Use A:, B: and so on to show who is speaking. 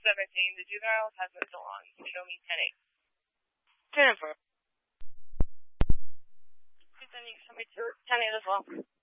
A: 17. The juvenile has been so long. Show me 10-8. Jennifer. Please then you can show me 10-8 as well.